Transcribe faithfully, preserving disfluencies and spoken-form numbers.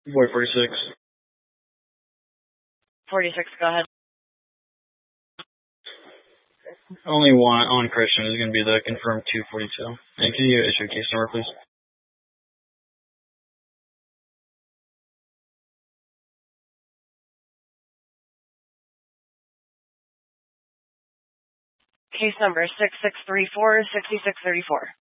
Void forty-six. forty-six, go ahead. Only one on Christian is going to be the confirmed two forty-two. And can you issue a case number, please? Case number six six three four, six six three four.